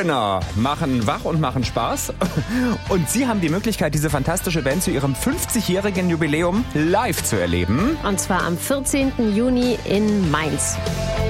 Foreigner machen wach und machen Spaß. Und Sie haben die Möglichkeit, diese fantastische Band zu ihrem 50-jährigen Jubiläum live zu erleben. Und zwar am 14. Juni in Mainz.